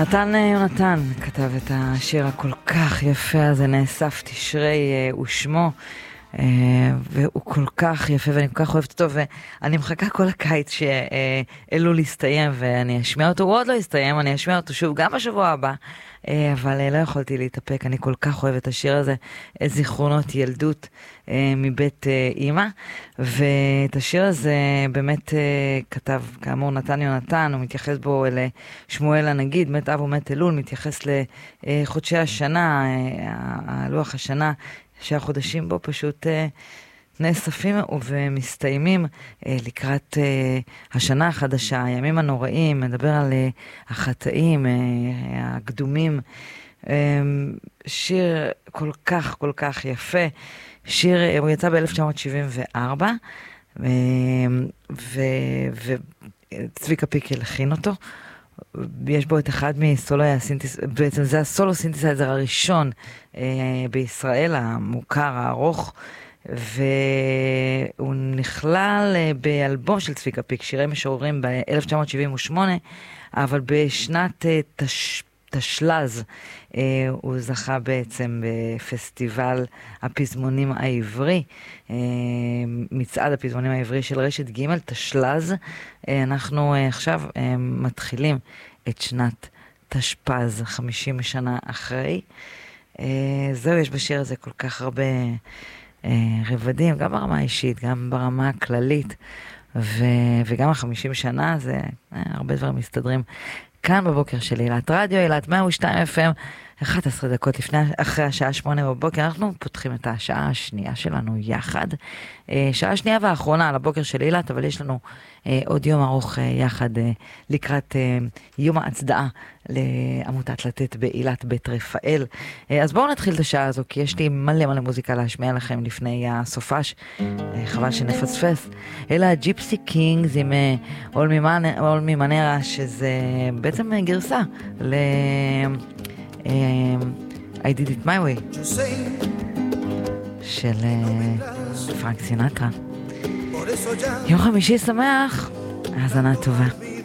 נתן יונתן כתב את השיר הכל כך יפה הזה, נאסף תשרי ושמו, והוא כל כך יפה ואני כל כך אוהבת אותו, ואני מחכה כל הקיץ שאלול יסתיים ואני אשמיע אותו. הוא עוד לא יסתיים, אני אשמיע אותו שוב גם בשבוע הבא, אבל לא יכולתי להתאפק, אני כל כך אוהבת את השיר הזה, זיכרונות ילדות מבית אמא. ואת השיר הזה באמת כתב כאמור נתן יונתן, הוא מתייחס בו לשמואל הנגיד, מת אב ומת אלול, מתייחס לחודשי השנה, לוח השנה, שהחודשים בו פשוט נאספים ומסתיימים לקראת השנה החדשה, הימים הנוראים, מדבר על החטאים, הקדומים. שיר כל כך כל כך יפה, שיר, הוא יצא ב-1974 וצביקה פיקל הכין אותו. יש בו את אחד מסולו בעצם זה הסולו סינתסייזר הראשון בישראל, המוכר, הארוך, והוא נכלל באלבום של צביקה פיק, שירי משוררים ב-1978, אבל בשנת תשלז הוא זכה בעצם בפסטיבל הפזמונים העברי, מצעד הפזמונים העברי של רשת ג' תשלז. אנחנו עכשיו מתחילים את שנת תשפז, 50 שנה אחרי. זהו, יש בשיר הזה כל כך הרבה רבדים, גם ברמה האישית, גם ברמה הכללית, וגם 50 שנה, זה הרבה דברים מסתדרים. כאן בבוקר של אילת רדיו, אילת 102 FM, 11 דקות אחרי השעה 8 בבוקר, אנחנו פותחים את השעה השנייה שלנו יחד. שעה שנייה והאחרונה על הבוקר של אילת, אבל יש לנו עוד יום ארוך יחד לקראת יום ההצדעה לעמותת לתת באילת בית רפאל. אז בואו נתחיל את השעה הזו, כי יש לי מלא מלא מוזיקה להשמיע לכם לפני הסופש, חבל שנפספס. אלה הג'יפסי קינגס עם אולמי מנרה, שזה בעצם גרסה ל... I did it my way של פרנק סינטרה. יום חמישי שמח, האזנה טובה.